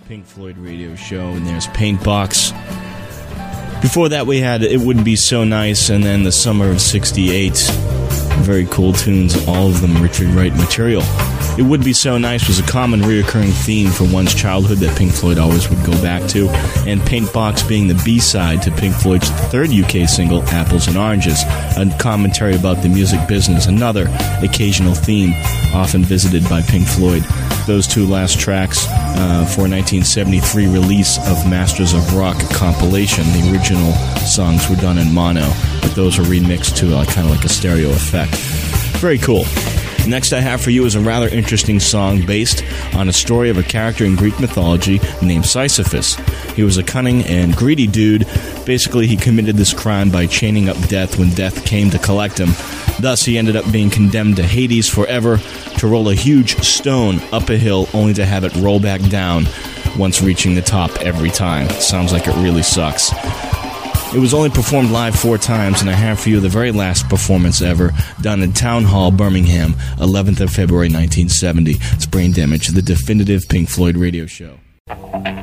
Pink Floyd radio show, and there's Paintbox. Before that we had It Wouldn't Be So Nice, and then The Summer of '68. Very cool tunes, all of them Richard Wright material. It Would Be So Nice was a common reoccurring theme from one's childhood that Pink Floyd always would go back to, and Paintbox being the B-side to Pink Floyd's third UK single, Apples and Oranges, a commentary about the music business, another occasional theme often visited by Pink Floyd. Those two last tracks for 1973 release of Masters of Rock compilation. The original songs were done in mono, but those were remixed to kind of like a stereo effect. Very cool. Next I have for you is a rather interesting song based on a story of a character in Greek mythology named Sisyphus. He was a cunning and greedy dude. Basically, he committed this crime by chaining up death when death came to collect him. Thus, he ended up being condemned to Hades forever, to roll a huge stone up a hill only to have it roll back down once reaching the top every time. Sounds like it really sucks. It was only performed live 4 times, and I have for you the very last performance ever, done in Town Hall, Birmingham, 11th of February 1970. It's Brain Damage, the definitive Pink Floyd radio show.